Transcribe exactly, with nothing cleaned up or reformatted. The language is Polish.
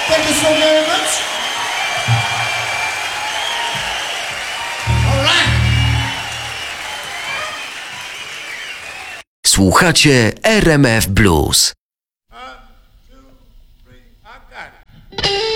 Thank you so very much. All right. Słuchacie R M F Blues.